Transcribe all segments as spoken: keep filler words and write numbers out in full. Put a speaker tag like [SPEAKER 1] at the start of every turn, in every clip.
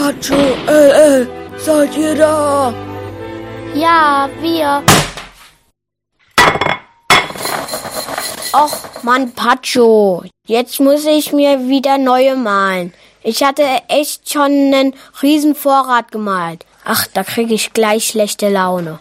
[SPEAKER 1] Patscho, äh, äh, seid ihr da?
[SPEAKER 2] Ja, wir. Och, Mann, Patscho, jetzt muss ich mir wieder neue malen. Ich hatte echt schon einen riesen Vorrat gemalt. Ach, da kriege ich gleich schlechte Laune.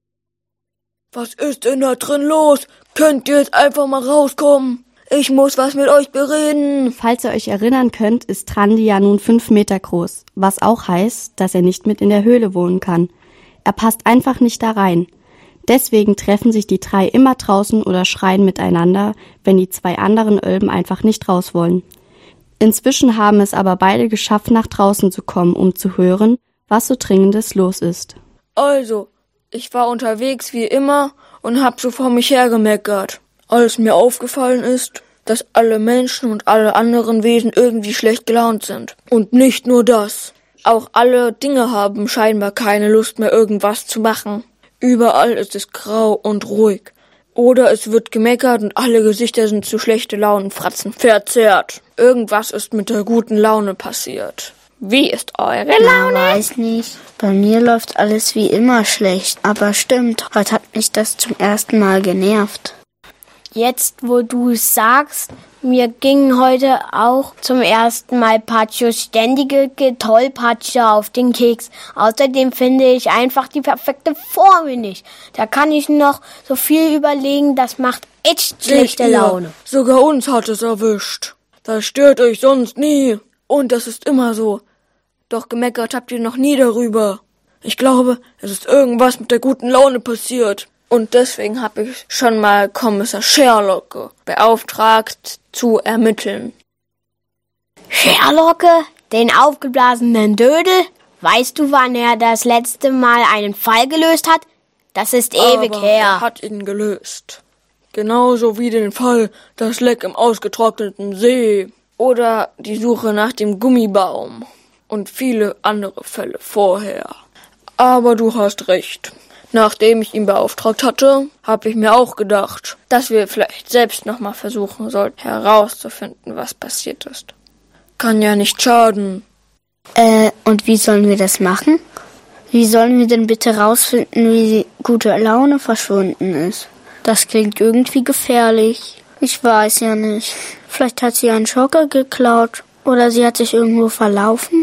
[SPEAKER 1] Was ist denn da drin los? Könnt ihr jetzt einfach mal rauskommen? Ich muss was mit euch bereden.
[SPEAKER 3] Falls ihr euch erinnern könnt, ist Trandi ja nun fünf Meter groß, was auch heißt, dass er nicht mit in der Höhle wohnen kann. Er passt einfach nicht da rein. Deswegen treffen sich die drei immer draußen oder schreien miteinander, wenn die zwei anderen Ölben einfach nicht raus wollen. Inzwischen haben es aber beide geschafft, nach draußen zu kommen, um zu hören, was so Dringendes los ist.
[SPEAKER 1] Also, ich war unterwegs wie immer und hab so vor mich hergemeckert. Als mir aufgefallen ist, dass alle Menschen und alle anderen Wesen irgendwie schlecht gelaunt sind. Und nicht nur das. Auch alle Dinge haben scheinbar keine Lust mehr, irgendwas zu machen. Überall ist es grau und ruhig. Oder es wird gemeckert und alle Gesichter sind zu schlechte Launenfratzen verzerrt. Irgendwas ist mit der guten Laune passiert. Wie ist eure Laune?
[SPEAKER 4] Na, weiß nicht. Bei mir läuft alles wie immer schlecht. Aber stimmt, heute hat mich das zum ersten Mal genervt.
[SPEAKER 2] Jetzt, wo du es sagst, mir ging heute auch zum ersten Mal Patschos ständige Getollpatsche auf den Keks. Außerdem finde ich einfach die perfekte Formel nicht. Da kann ich noch so viel überlegen, das macht echt schlechte Laune.
[SPEAKER 1] Sogar uns hat es erwischt. Das stört euch sonst nie. Und das ist immer so. Doch gemeckert habt ihr noch nie darüber. Ich glaube, es ist irgendwas mit der guten Laune passiert. Und deswegen habe ich schon mal Kommissar Sherlocke beauftragt, zu ermitteln.
[SPEAKER 2] Sherlocke? Den aufgeblasenen Dödel? Weißt du, wann er das letzte Mal einen Fall gelöst hat? Das ist ewig
[SPEAKER 1] Aber
[SPEAKER 2] her.
[SPEAKER 1] Er hat ihn gelöst. Genauso wie den Fall das Leck im ausgetrockneten See. Oder die Suche nach dem Gummibaum. Und viele andere Fälle vorher. Aber du hast recht. Nachdem ich ihn beauftragt hatte, habe ich mir auch gedacht, dass wir vielleicht selbst nochmal versuchen sollten, herauszufinden, was passiert ist. Kann ja nicht schaden.
[SPEAKER 4] Äh, und wie sollen wir das machen? Wie sollen wir denn bitte rausfinden, wie die gute Laune verschwunden ist? Das klingt irgendwie gefährlich. Ich weiß ja nicht. Vielleicht hat sie einen Schocker geklaut. Oder sie hat sich irgendwo verlaufen.